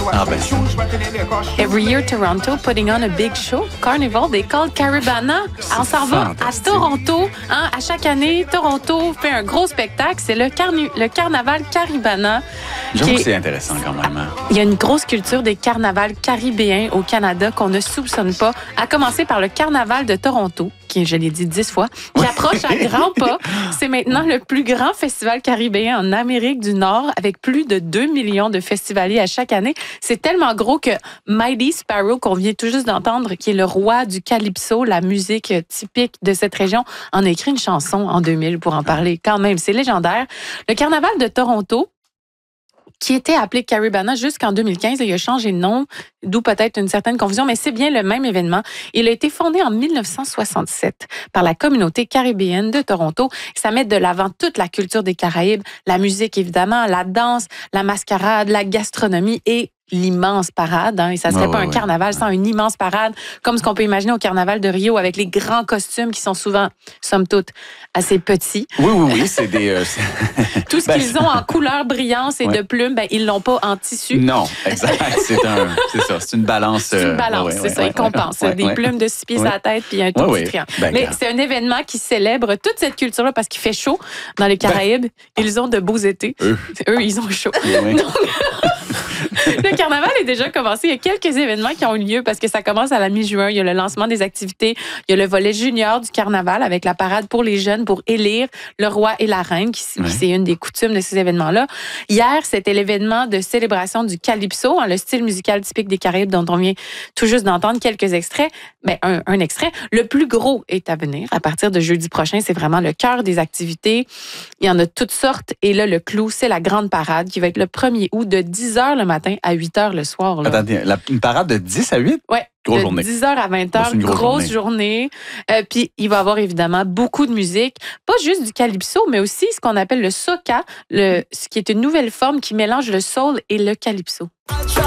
Ah ben. Every year, Toronto putting on a big show. Carnival, they call Caribana. On s'en va à Toronto. Hein, à chaque année, Toronto fait un gros spectacle. C'est le carnaval Caribana. J'avoue que c'est intéressant quand même. Hein? Il y a une grosse culture des carnavals caribéens au Canada qu'on ne soupçonne pas, à commencer par le carnaval de Toronto, qui, je l'ai dit 10 fois, qui approche à grands pas. C'est maintenant le plus grand festival caribéen en Amérique du Nord, avec plus de 2 millions de festivaliers à chaque année. C'est tellement gros que Mighty Sparrow, qu'on vient tout juste d'entendre, qui est le roi du calypso, la musique typique de cette région, en a écrit une chanson en 2000 pour en parler. Quand même, c'est légendaire. Le carnaval de Toronto, qui était appelé Caribana jusqu'en 2015. Il a changé de nom, d'où peut-être une certaine confusion, mais c'est bien le même événement. Il a été fondé en 1967 par la communauté caribéenne de Toronto. Ça met de l'avant toute la culture des Caraïbes, la musique évidemment, la danse, la mascarade, la gastronomie et l'immense parade. Hein, et ça serait pas un carnaval sans une immense parade, comme ce qu'on peut imaginer au carnaval de Rio, avec les grands costumes qui sont souvent, somme toute, assez petits. Oui, c'est des... Tout ce qu'ils ont en couleur brillance et de plumes, ben, ils l'ont pas en tissu. Non, exact. C'est une balance. C'est une balance, c'est ça. Ils compensent. Des plumes de 6 pieds à la tête puis un tout petit triangle. Ben, mais c'est un événement qui célèbre toute cette culture-là parce qu'il fait chaud dans les Caraïbes. Ils ont de beaux étés. Eux ils ont chaud. Donc, le carnaval est déjà commencé. Il y a quelques événements qui ont eu lieu parce que ça commence à la mi-juin. Il y a le lancement des activités. Il y a le volet junior du carnaval avec la parade pour les jeunes pour élire le roi et la reine, qui c'est une des coutumes de ces événements-là. Hier, c'était l'événement de célébration du calypso, hein, le style musical typique des Caraïbes dont on vient tout juste d'entendre quelques extraits. Ben, un extrait. Le plus gros est à venir. À partir de jeudi prochain, c'est vraiment le cœur des activités. Il y en a toutes sortes. Et là, le clou, c'est la grande parade qui va être le 1er août de 10h le matin à 8h le soir. Là. Attendez, une parade de 10 à 8? Oui. Grosse de journée. 10h à 20h, grosse journée. Puis, il va y avoir évidemment beaucoup de musique. Pas juste du calypso, mais aussi ce qu'on appelle le soca, ce qui est une nouvelle forme qui mélange le soul et le calypso.